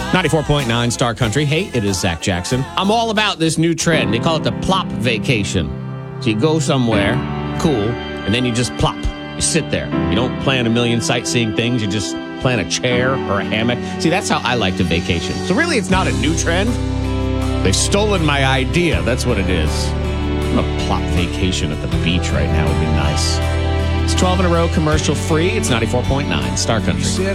94.9 Star Country. Hey, it is Zach Jackson. I'm all about this new trend. They call it the plop vacation. So you go somewhere, cool, and then you just plop. You sit there. You don't plan a million sightseeing things. You just plan a chair or a hammock. See, that's how I like to vacation. So really, it's not a new trend. They've stolen my idea. That's what it is. I'm a plop vacation at the beach right now would be nice. It's 12 in a row, commercial free. It's 94.9 Star Country.